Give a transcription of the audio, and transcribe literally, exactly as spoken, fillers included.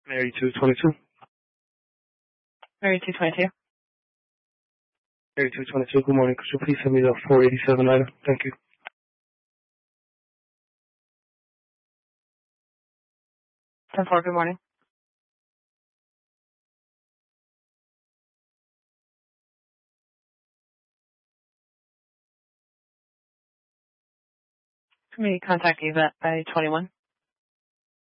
Mary two twenty-two. Mary two twenty-two. Mary two twenty-two, good morning. Could you please send me the four eighty-seven item? Thank you. ten four, good morning. Can we contact Eva by twenty-one?